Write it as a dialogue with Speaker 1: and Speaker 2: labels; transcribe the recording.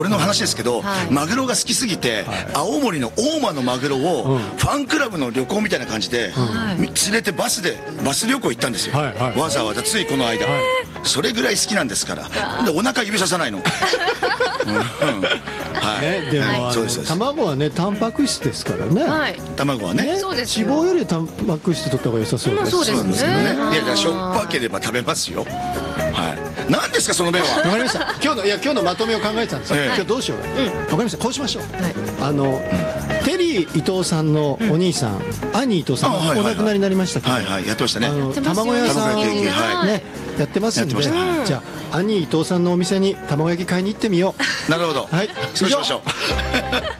Speaker 1: 俺の話ですけど、マグロが好きすぎて、青森の大間のマグロをファンクラブの旅行みたいな感じで連れてバス旅行行ったんですよ、わざわざついこの間、それぐらい好きなんですから。でお腹指ささないの。
Speaker 2: でも卵はねタンパク質ですからね。
Speaker 1: 卵はね
Speaker 2: 脂肪よりタンパク質取った方が良さそうです。
Speaker 1: そうですけどね。いやしょっぱければ食べますよ。何ですかその弁は。
Speaker 2: わかりました。今日のまとめを考えてたんですよ。今日どうしようか。わかりました。こうしましょう。テリー伊藤さんのお兄さん、兄伊藤さんお亡くなりになりましたけど、
Speaker 1: やってましたね。
Speaker 2: 卵屋さんねやってますんで、じゃあ兄伊藤さんのお店に卵焼き買いに行ってみよう。
Speaker 1: なるほど。そうしましょう。